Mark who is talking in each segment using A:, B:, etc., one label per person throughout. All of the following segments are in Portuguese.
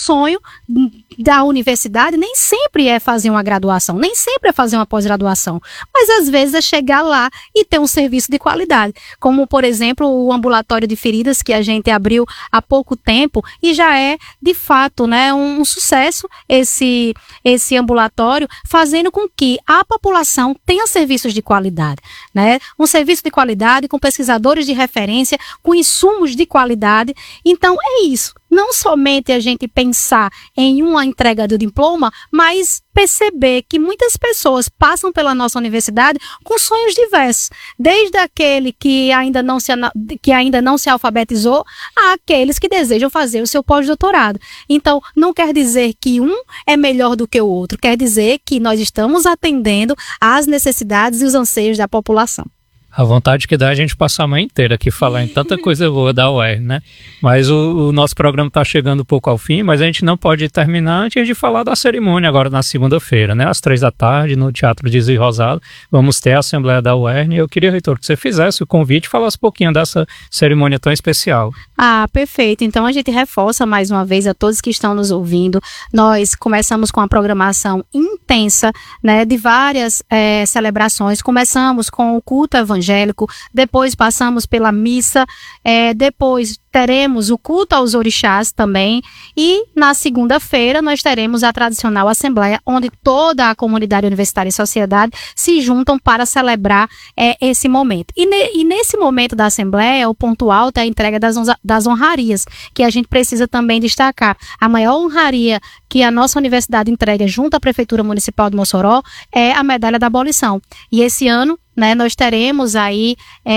A: sonho da universidade nem sempre é fazer uma graduação, nem sempre é fazer uma pós-graduação, mas às vezes é chegar lá e ter um serviço de qualidade, como por exemplo o ambulatório de feridas que a gente abriu há pouco tempo e já é de fato, né, um sucesso esse ambulatório, fazendo com que a população tenha serviços de qualidade, né, um serviço de qualidade com pesquisadores de referência, com insumos de qualidade. Então é isso. Não somente a gente pensar em uma entrega do diploma, mas perceber que muitas pessoas passam pela nossa universidade com sonhos diversos, desde aquele que ainda não se alfabetizou, a aqueles que desejam fazer o seu pós-doutorado. Então, não quer dizer que um é melhor do que o outro, quer dizer que nós estamos atendendo às necessidades e os anseios da população.
B: A vontade que dá a gente passar a manhã inteira aqui falar em tanta coisa boa da UERN, né? Mas o nosso programa está chegando um pouco ao fim, mas a gente não pode terminar antes de falar da cerimônia agora na segunda-feira, né? Às 15h, no Teatro de Zé Rosado, vamos ter a Assembleia da UERN. Eu queria, reitor, que você fizesse o convite e falasse um pouquinho dessa cerimônia tão especial.
A: Ah, perfeito. Então a gente reforça mais uma vez a todos que estão nos ouvindo. Nós começamos com a programação intensa, né, de várias celebrações. Começamos com o culto evangélico, depois passamos pela missa, depois teremos o culto aos orixás também, e na segunda-feira nós teremos a tradicional assembleia, onde toda a comunidade universitária e sociedade se juntam para celebrar esse momento. E nesse momento da assembleia, o ponto alto é a entrega das honrarias, que a gente precisa também destacar. A maior honraria que a nossa universidade entrega junto à Prefeitura Municipal de Mossoró é a Medalha da Abolição. E esse ano, né, nós teremos aí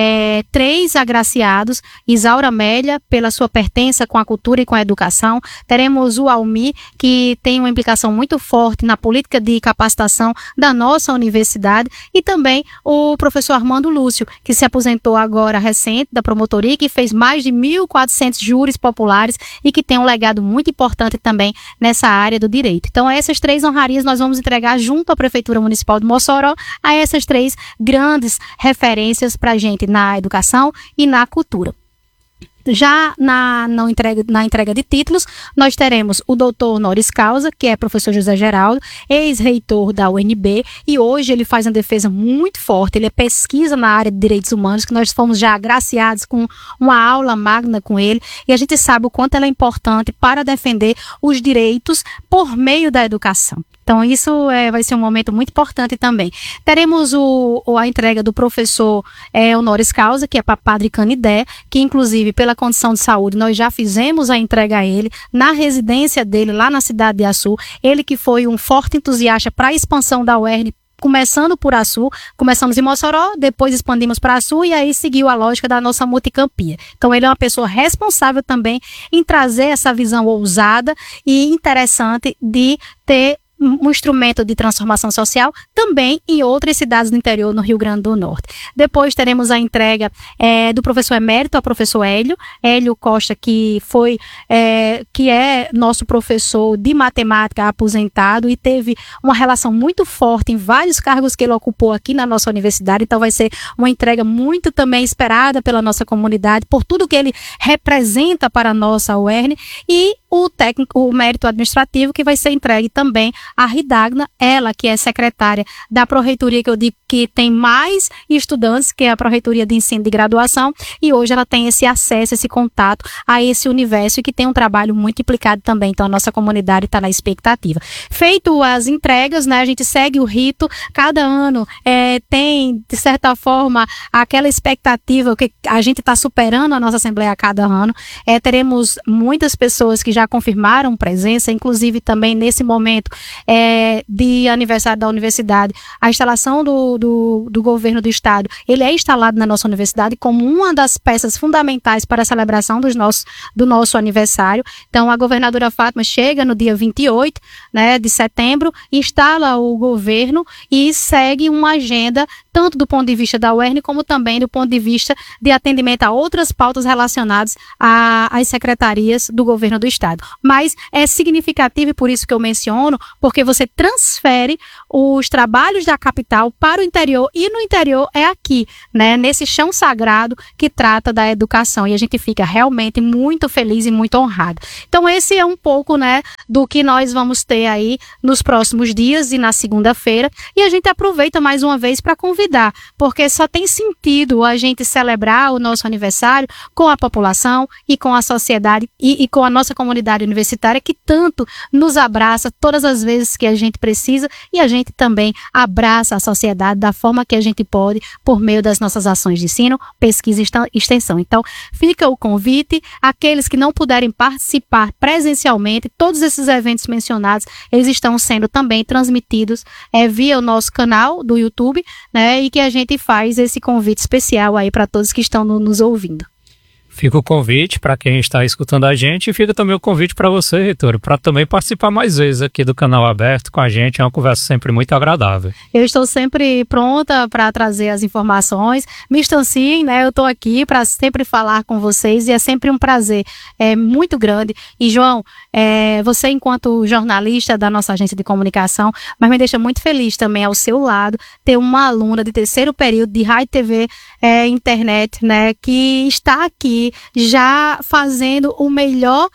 A: 3 agraciados: Isaura Amélia, pela sua pertença com a cultura e com a educação; teremos o Almi, que tem uma implicação muito forte na política de capacitação da nossa universidade; e também o professor Armando Lúcio, que se aposentou agora recente da promotoria, que fez mais de 1.400 júris populares e que tem um legado muito importante também nessa área do direito. Então, essas 3 honrarias nós vamos entregar junto à Prefeitura Municipal de Mossoró, a essas 3 grandes referências para a gente na educação e na cultura. Já na entrega de títulos, nós teremos o doutor honoris causa, que é professor José Geraldo, ex-reitor da UNB, e hoje ele faz uma defesa muito forte, ele pesquisa na área de direitos humanos, que nós fomos já agraciados com uma aula magna com ele, e a gente sabe o quanto ela é importante para defender os direitos por meio da educação. Então, isso vai ser um momento muito importante também. Teremos a entrega do professor honoris causa, que é para Padre Canidé, que inclusive, pela condição de saúde, nós já fizemos a entrega a ele, na residência dele, lá na cidade de Açu. Ele que foi um forte entusiasta para a expansão da UERN, começando por Açu. Começamos em Mossoró, depois expandimos para Açu e aí seguiu a lógica da nossa multicampia. Então ele é uma pessoa responsável também em trazer essa visão ousada e interessante de ter um instrumento de transformação social também em outras cidades do interior, no Rio Grande do Norte. Depois teremos a entrega do professor emérito, ao professor Hélio Costa, que é nosso professor de matemática aposentado e teve uma relação muito forte em vários cargos que ele ocupou aqui na nossa universidade. Então vai ser uma entrega muito também esperada pela nossa comunidade, por tudo que ele representa para a nossa UERN. E o mérito administrativo, que vai ser entregue também a Ridagna, ela que é secretária da Pró-Reitoria, que eu digo que tem mais estudantes, que é a Pró-Reitoria de Ensino de Graduação, e hoje ela tem esse acesso, esse contato a esse universo, e que tem um trabalho muito implicado também. Então a nossa comunidade está na expectativa. Feito as entregas, né, a gente segue o rito. Cada ano tem, de certa forma, aquela expectativa que a gente está superando a nossa Assembleia a cada ano. Teremos muitas pessoas que já confirmaram presença, inclusive também nesse momento de aniversário da universidade, a instalação do governo do estado, ele é instalado na nossa universidade como uma das peças fundamentais para a celebração do nosso aniversário. Então a governadora Fátima chega no dia 28, né, de setembro, instala o governo e segue uma agenda tanto do ponto de vista da UERN, como também do ponto de vista de atendimento a outras pautas relacionadas às secretarias do governo do estado. Mas é significativo, e por isso que eu menciono, porque você transfere os trabalhos da capital para o interior, e no interior é aqui, né, nesse chão sagrado que trata da educação, e a gente fica realmente muito feliz e muito honrado. Então esse é um pouco, né, do que nós vamos ter aí nos próximos dias e na segunda-feira, e a gente aproveita mais uma vez para convidar, porque só tem sentido a gente celebrar o nosso aniversário com a população e com a sociedade e com a nossa comunidade universitária, que tanto nos abraça todas as vezes que a gente precisa, e a gente também abraça a sociedade da forma que a gente pode por meio das nossas ações de ensino, pesquisa e extensão. Então, fica o convite. Aqueles que não puderem participar presencialmente, todos esses eventos mencionados, eles estão sendo também transmitidos via o nosso canal do YouTube, né, e que a gente faz esse convite especial aí para todos que estão nos ouvindo.
B: Fica o convite para quem está escutando a gente, e fica também o convite para você, reitor, para também participar mais vezes aqui do Canal Aberto com a gente. É uma conversa sempre muito agradável.
A: Eu estou sempre pronta para trazer as informações. Me distanciem, né? Eu estou aqui para sempre falar com vocês, e é sempre um prazer muito grande. E, João, você, enquanto jornalista da nossa agência de comunicação, mas me deixa muito feliz também ao seu lado ter uma aluna de terceiro período de Rádio, TV, Internet, né, que está aqui já fazendo o melhor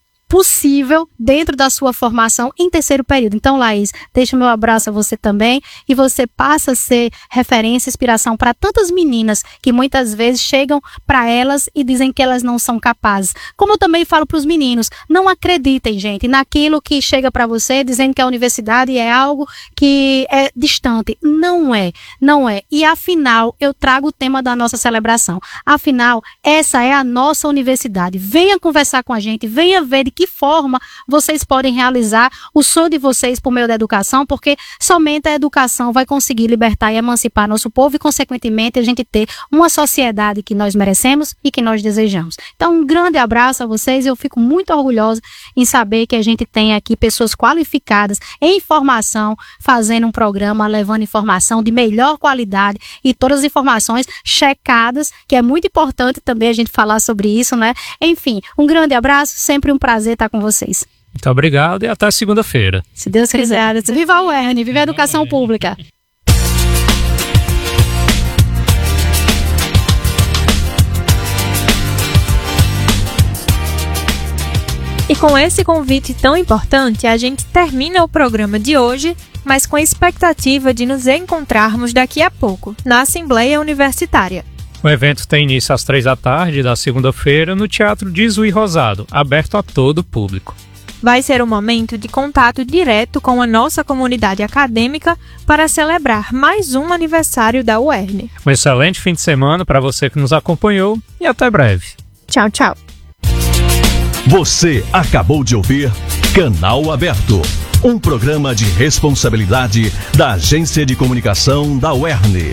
A: possível dentro da sua formação em terceiro período. Então, Laís, deixa o meu abraço a você também, e você passa a ser referência, inspiração para tantas meninas que muitas vezes chegam para elas e dizem que elas não são capazes. Como eu também falo para os meninos, não acreditem, gente, naquilo que chega para você dizendo que a universidade é algo que é distante. Não é, não é. E afinal, eu trago o tema da nossa celebração. Afinal, essa é a nossa universidade. Venha conversar com a gente, venha ver de que forma vocês podem realizar o sonho de vocês por meio da educação, porque somente a educação vai conseguir libertar e emancipar nosso povo, e consequentemente a gente ter uma sociedade que nós merecemos e que nós desejamos. Então, um grande abraço a vocês. Eu fico muito orgulhosa em saber que a gente tem aqui pessoas qualificadas em formação, fazendo um programa, levando informação de melhor qualidade, e todas as informações checadas, que é muito importante também a gente falar sobre isso, né? Enfim, um grande abraço, sempre um prazer estar com vocês.
B: Muito obrigado, e até segunda-feira.
A: Se Deus quiser. Viva a UERN, viva a educação pública.
C: E com esse convite tão importante, a gente termina o programa de hoje, mas com a expectativa de nos encontrarmos daqui a pouco, na Assembleia Universitária.
B: O evento tem início às 15h da segunda-feira no Teatro de Zui Rosado, aberto a todo o público.
C: Vai ser um momento de contato direto com a nossa comunidade acadêmica para celebrar mais um aniversário da UERN.
B: Um excelente fim de semana para você que nos acompanhou, e até breve.
C: Tchau, tchau.
D: Você acabou de ouvir Canal Aberto, um programa de responsabilidade da Agência de Comunicação da UERN.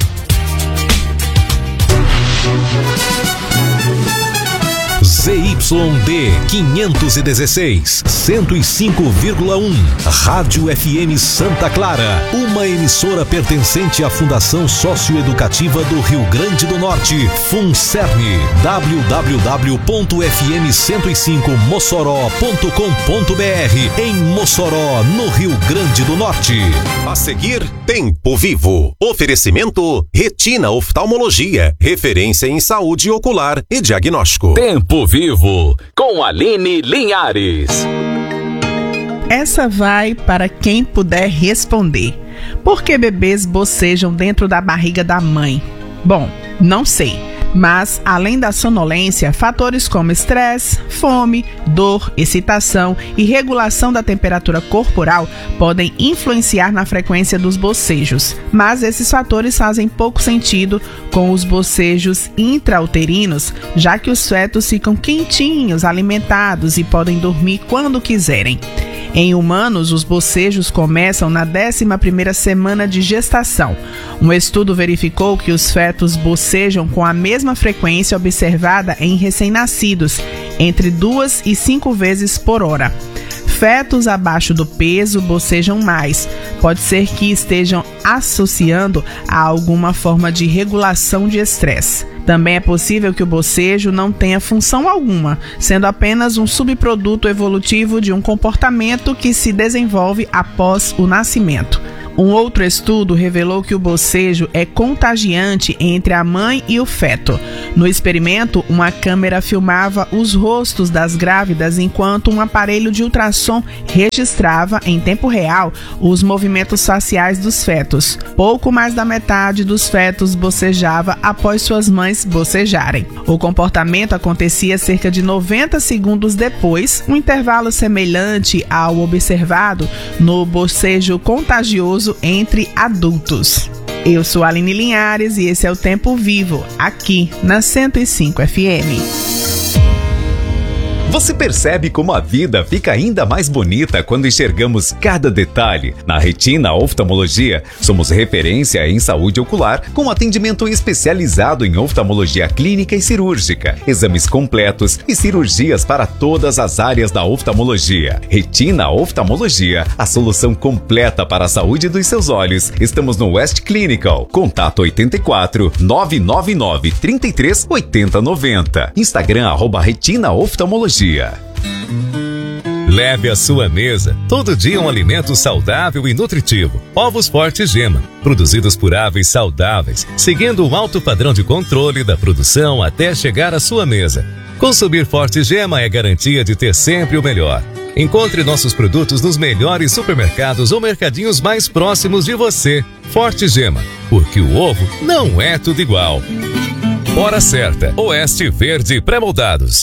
D: ZYD 516, 105,1, Rádio FM Santa Clara, uma emissora pertencente à Fundação Socioeducativa do Rio Grande do Norte, FUNCERN, www.fm105mossoró.com.br, em Mossoró, no Rio Grande do Norte.
E: A seguir, Tempo Vivo. Oferecimento Retina Oftalmologia, referência em saúde ocular e diagnóstico.
F: Tempo Vivo, com Aline Linhares.
G: Essa vai para quem puder responder. Por que bebês bocejam dentro da barriga da mãe? Bom, não sei. Mas, além da sonolência, fatores como estresse, fome, dor, excitação e regulação da temperatura corporal podem influenciar na frequência dos bocejos. Mas esses fatores fazem pouco sentido com os bocejos intrauterinos, já que os fetos ficam quentinhos, alimentados e podem dormir quando quiserem. Em humanos, os bocejos começam na 11ª semana de gestação. Um estudo verificou que os fetos bocejam com a mesma frequência observada em recém-nascidos, entre 2 e 5 vezes por hora. Fetos abaixo do peso bocejam mais. Pode ser que estejam associando a alguma forma de regulação de estresse. Também é possível que o bocejo não tenha função alguma, sendo apenas um subproduto evolutivo de um comportamento que se desenvolve após o nascimento. Um outro estudo revelou que o bocejo é contagiante entre a mãe e o feto. No experimento, uma câmera filmava os rostos das grávidas enquanto um aparelho de ultrassom registrava em tempo real os movimentos faciais dos fetos. Pouco mais da metade dos fetos bocejava após suas mães bocejarem. O comportamento acontecia cerca de 90 segundos depois, um intervalo semelhante ao observado no bocejo contagioso entre adultos. Eu sou a Aline Linhares e esse é o Tempo Vivo, aqui na 105 FM.
H: Você percebe como a vida fica ainda mais bonita quando enxergamos cada detalhe? Na Retina Oftalmologia, somos referência em saúde ocular, com atendimento especializado em oftalmologia clínica e cirúrgica, exames completos e cirurgias para todas as áreas da oftalmologia. Retina Oftalmologia, a solução completa para a saúde dos seus olhos. Estamos no West Clinical. Contato 84 999 33 80 90. Instagram @Retina Oftalmologia.
I: Leve à sua mesa todo dia um alimento saudável e nutritivo. Ovos Forte Gema, produzidos por aves saudáveis, seguindo um alto padrão de controle da produção até chegar à sua mesa. Consumir Forte Gema é garantia de ter sempre o melhor. Encontre nossos produtos nos melhores supermercados ou mercadinhos mais próximos de você. Forte Gema, porque o ovo não é tudo igual. Hora certa, Oeste Verde pré-moldados.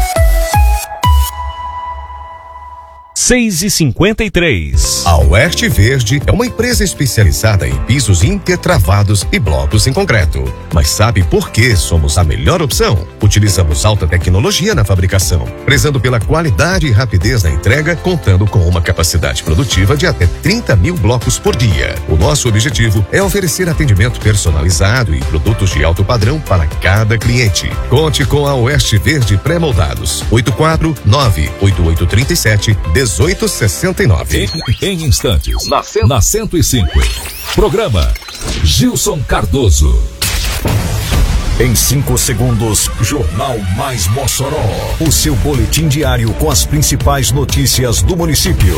J: 6h53.
K: A Oeste Verde é uma empresa especializada em pisos intertravados e blocos em concreto. Mas sabe por que somos a melhor opção? Utilizamos alta tecnologia na fabricação, prezando pela qualidade e rapidez na entrega, contando com uma capacidade produtiva de até 30 mil blocos por dia. O nosso objetivo é oferecer atendimento personalizado e produtos de alto padrão para cada cliente. Conte com a Oeste Verde pré-moldados. 849-8837-1869.
J: Em instantes, na 105. Programa Gilson Cardoso. Em 5 segundos, Jornal Mais Mossoró. O seu boletim diário com as principais notícias do município.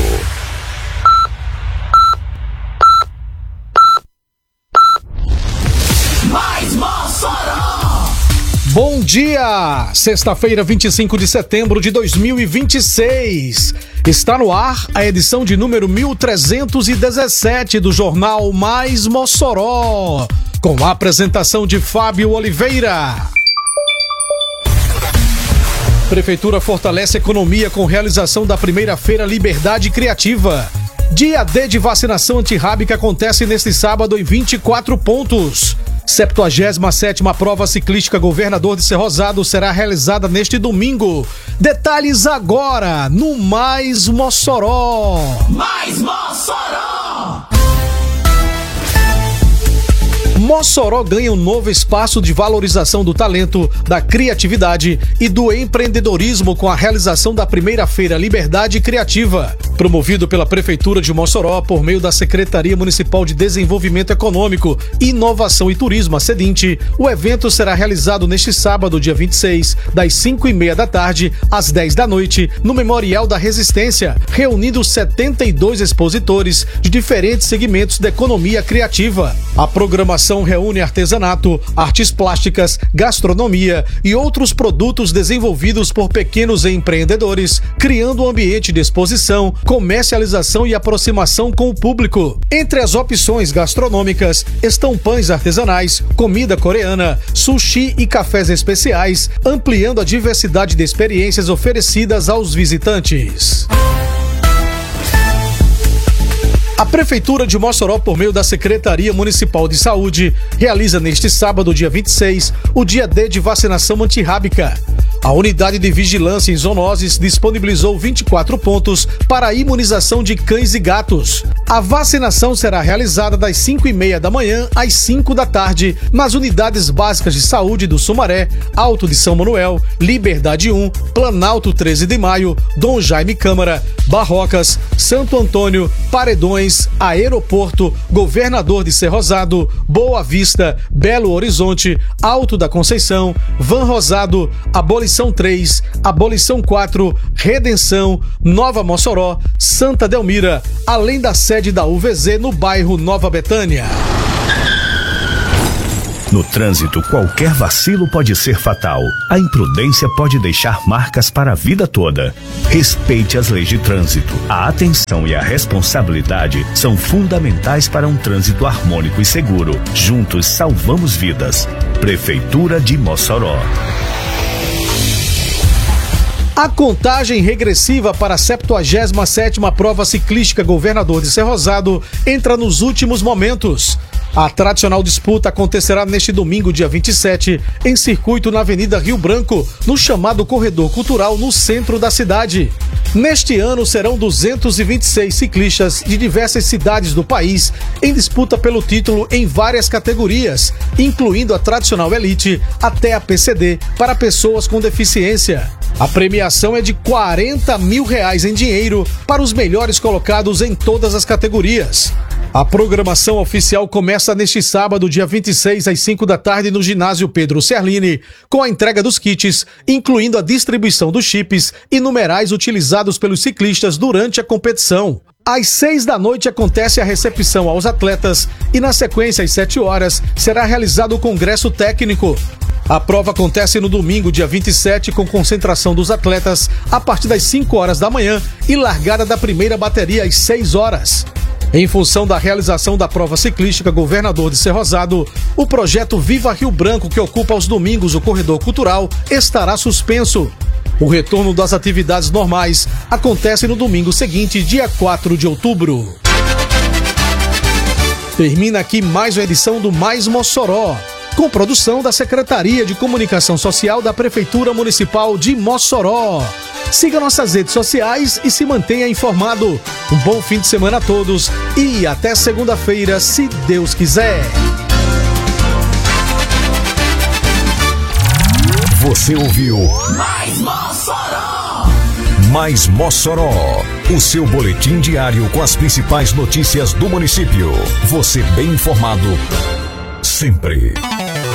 L: Mais Mossoró!
M: Bom dia! Sexta-feira, 25 de setembro de 2026. Está no ar a edição de número 1317 do Jornal Mais Mossoró, com a apresentação de Fábio Oliveira. Prefeitura fortalece a economia com realização da primeira Feira Liberdade Criativa. Dia D de vacinação antirrábica acontece neste sábado em 24 pontos. 77ª prova ciclística Governador de Cerrosado será realizada neste domingo. Detalhes agora no Mais Mossoró.
L: Mais Mossoró!
M: Mossoró ganha um novo espaço de valorização do talento, da criatividade e do empreendedorismo com a realização da primeira Feira Liberdade Criativa. Promovido pela Prefeitura de Mossoró por meio da Secretaria Municipal de Desenvolvimento Econômico, Inovação e Turismo, a SEDINT, o evento será realizado neste sábado, dia 26, das 5h30 da tarde às 10 da noite, no Memorial da Resistência, reunindo 72 expositores de diferentes segmentos da economia criativa. A programação reúne artesanato, artes plásticas, gastronomia e outros produtos desenvolvidos por pequenos empreendedores, criando um ambiente de exposição, comercialização e aproximação com o público. Entre as opções gastronômicas estão pães artesanais, comida coreana, sushi e cafés especiais, ampliando a diversidade de experiências oferecidas aos visitantes. A Prefeitura de Mossoró, por meio da Secretaria Municipal de Saúde, realiza neste sábado, dia 26, o dia D de vacinação antirrábica. A Unidade de Vigilância em Zoonoses disponibilizou 24 pontos para a imunização de cães e gatos. A vacinação será realizada das 5h30 da manhã às 5 da tarde nas unidades básicas de saúde do Sumaré, Alto de São Manuel, Liberdade 1, Planalto 13 de Maio, Dom Jaime Câmara, Barrocas, Santo Antônio, Paredões, Aeroporto, Governador de Cerrosado, Boa Vista, Belo Horizonte, Alto da Conceição, Van Rosado, Abolição 3, Abolição 4, Redenção, Nova Mossoró, Santa Delmira, além da sede da UVZ no bairro Nova Betânia.
N: No trânsito, qualquer vacilo pode ser fatal. A imprudência pode deixar marcas para a vida toda. Respeite as leis de trânsito. A atenção e a responsabilidade são fundamentais para um trânsito harmônico e seguro. Juntos salvamos vidas. Prefeitura de Mossoró.
M: A contagem regressiva para a 77ª prova ciclística Governador de Cerrosado entra nos últimos momentos. A tradicional disputa acontecerá neste domingo, dia 27, em circuito na Avenida Rio Branco, no chamado Corredor Cultural, no centro da cidade. Neste ano serão 226 ciclistas de diversas cidades do país em disputa pelo título em várias categorias, incluindo a tradicional elite até a PCD para pessoas com deficiência. A premiação é de R$40 mil em dinheiro para os melhores colocados em todas as categorias. A programação oficial começa neste sábado, dia 26, às 5 da tarde, no ginásio Pedro Serlini, com a entrega dos kits, incluindo a distribuição dos chips e numerais utilizados pelos ciclistas durante a competição. Às 6 da noite acontece a recepção aos atletas e, na sequência, às 7 horas, será realizado o congresso técnico. A prova acontece no domingo, dia 27, com concentração dos atletas a partir das 5 horas da manhã e largada da primeira bateria às 6 horas. Em função da realização da prova ciclística Governador de Cerrosado, o projeto Viva Rio Branco, que ocupa aos domingos o corredor cultural, estará suspenso. O retorno das atividades normais acontece no domingo seguinte, dia 4 de outubro. Termina aqui mais uma edição do Mais Mossoró, com produção da Secretaria de Comunicação Social da Prefeitura Municipal de Mossoró. Siga nossas redes sociais e se mantenha informado. Um bom fim de semana a todos e até segunda-feira, se Deus quiser.
J: Você ouviu
L: Mais Mossoró!
J: Mais Mossoró, o seu boletim diário com as principais notícias do município. Você bem informado sempre.